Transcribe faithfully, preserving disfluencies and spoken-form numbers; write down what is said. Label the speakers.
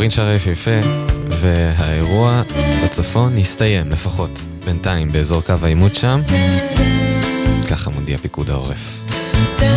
Speaker 1: עדיין שרה יפהפה, והאירוע בצפון יסתיים לפחות בינתיים באזור קו העימות שם, ככה מודיע פיקוד העורף.